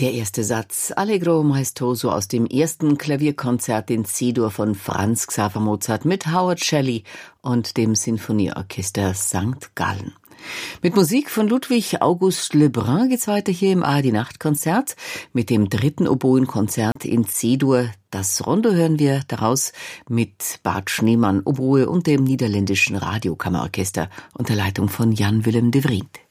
Der erste Satz, Allegro maestoso aus dem ersten Klavierkonzert in C-Dur von Franz Xaver Mozart mit Howard Shelley und dem Sinfonieorchester St. Gallen. Mit Musik von Ludwig August Lebrun geht's weiter hier im ARD-Nachtkonzert mit dem 3. Oboenkonzert in C-Dur. Das Rondo hören wir daraus mit Bart Schneemann, Oboe und dem niederländischen Radiokammerorchester unter Leitung von Jan Willem de Vriend.